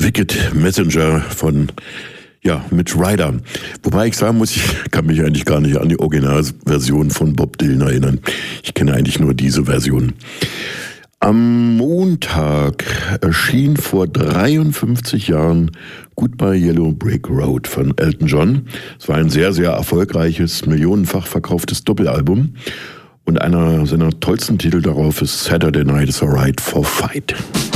Wicked Messenger von Mitch Ryder. Wobei ich sagen muss, ich kann mich eigentlich gar nicht an die Originalversion von Bob Dylan erinnern. Ich kenne eigentlich nur diese Version. Am Montag erschien vor 53 Jahren Goodbye Yellow Brick Road von Elton John. Es war ein sehr, sehr erfolgreiches, millionenfach verkauftes Doppelalbum. Und einer seiner tollsten Titel darauf ist Saturday Night is Alright for Fight.